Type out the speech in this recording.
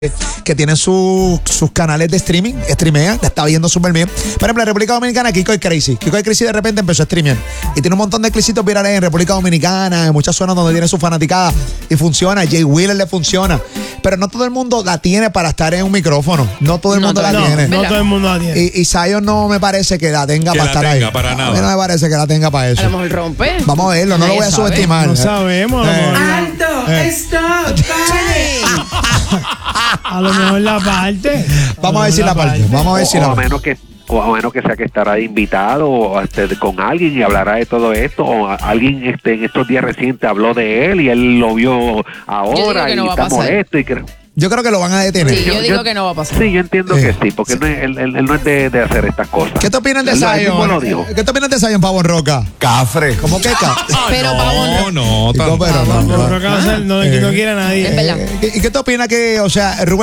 que tienen sus canales de streaming, streamea, la está viendo súper bien. Por ejemplo, en República Dominicana, Kiko y Crazy de repente empezó a streamear y tiene un montón de clipsitos virales en República Dominicana, en muchas zonas donde tiene su fanaticada y funciona. Jay Wheeler le funciona, pero no todo el mundo la tiene para estar en un micrófono. No todo el mundo la tiene. No todo el mundo la tiene. Y Zion no me parece que la tenga para estar ahí. Para nada. A mí no me parece que la tenga para eso. A lo mejor rompe. Vamos a verlo, no lo voy a subestimar. No sabemos. ¡Alto! ¡Stop! ¡Pare! A lo mejor la parte. Vamos a ver si la parte. Vamos a ver si O la a parte. menos que sea que estará invitado con alguien y hablará de todo esto, o alguien en estos días recientes habló de él y él lo vio ahora que y no va a está pasar. molesto y que Yo creo que lo van a detener. Sí, yo digo que no va a pasar. sí, yo entiendo que sí, porque él no es de hacer estas cosas. ¿Qué te opinan de Él mismo lo Zion? dijo. ¿Qué te opinan de Zion, Pavón Roca? Cafre. ¿Cómo que Pero Pavón No, no, tan- pero no. No quiere a nadie. Es verdad. ¿Y qué te opina que, o sea, Rubén